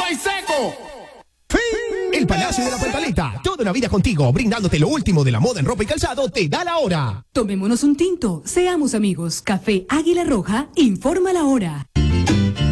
y seco. El Palacio de la Pantaleta, toda una vida contigo, brindándote lo último de la moda en ropa y calzado, te da la hora. Tomémonos un tinto, seamos amigos. Café Águila Roja, informa la hora.